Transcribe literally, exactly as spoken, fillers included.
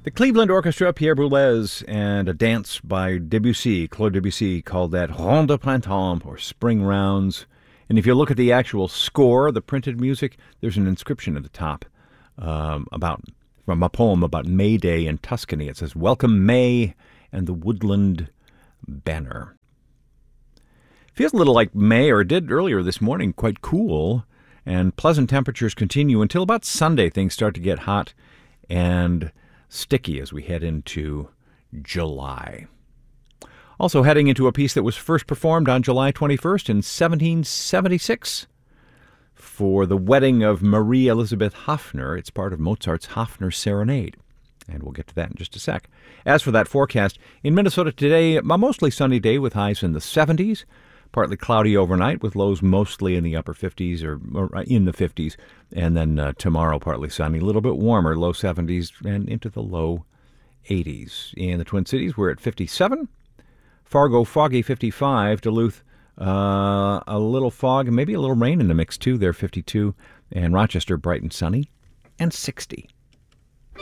The Cleveland Orchestra, Pierre Boulez, and a dance by Debussy, Claude Debussy, called that Ronde de Printemps, or Spring Rounds. And if you look at the actual score, the printed music, there's an inscription at the top um, about from a poem about May Day in Tuscany. It says, "Welcome May and the Woodland Banner." Feels a little like May, or it did earlier this morning, quite cool, and pleasant temperatures continue until about Sunday. Things start to get hot and sticky as we head into July. Also heading into a piece that was first performed on July twenty-first in seventeen seventy-six for the wedding of Marie Elizabeth Hofner. It's part of Mozart's Hofner Serenade, and we'll get to that in just a sec. As for that forecast, in Minnesota today, a mostly sunny day with highs in the seventies, partly cloudy overnight with lows mostly in the upper fifties or, or in the fifties. And then uh, tomorrow, partly sunny, a little bit warmer, low seventies and into the low eighties. In the Twin Cities, we're at fifty-seven. Fargo, foggy, fifty-five. Duluth, uh, a little fog and maybe a little rain in the mix, too. There, fifty-two. And Rochester, bright and sunny, and sixty.